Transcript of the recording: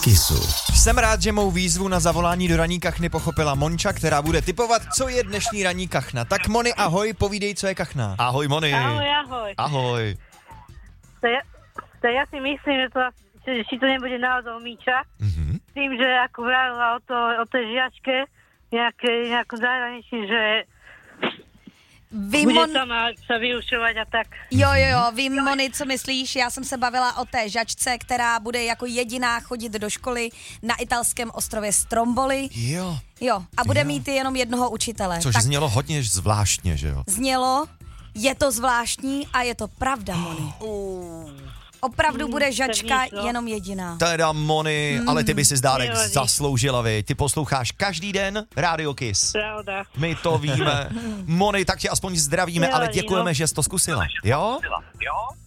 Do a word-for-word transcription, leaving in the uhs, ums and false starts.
Kissu. Jsem rád, že mou výzvu na zavolání do ranní kachny pochopila Monča, která bude tipovat, co je dnešní ranní kachna. Tak Moni, ahoj, povídej, co je kachna. Ahoj Moni. Ahoj, ahoj. Ahoj. To ja, to ja si myslím, že to, že či to nebude naozaj Míča. Mhm. Tým, že ako vravila o, to, o tej žiačke, nejaké, nejakom zahraničí, že Vy, bude Mon... sama sa vyučovať a tak. Jo, jo, jo, vím, Moni, co myslíš? Já jsem se bavila o té žačce, která bude jako jediná chodit do školy na italském ostrově Stromboli. Jo. Jo, a bude Jo. mít jenom jednoho učitele. Což tak znělo hodně zvláštně, že jo? znělo, je to zvláštní a je to pravda, Moni. Opravdu bude žačka nic, no. jenom jediná. Teda Moni, mm. ale ty by si zdárek Nevadí. zasloužila, vy. Ty posloucháš každý den Radio Kiss. Pravda. My to víme. Moni, tak tě aspoň zdravíme, ale Nevadí, děkujeme, no. že jsi to zkusila. Jo?